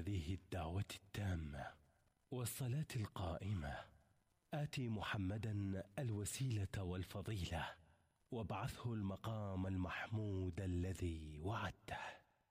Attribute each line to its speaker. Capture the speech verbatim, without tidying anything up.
Speaker 1: هذه الدعوة التامة والصلاة القائمة آت محمدا الوسيلة والفضيلة وابعثه المقام المحمود الذي وعدته.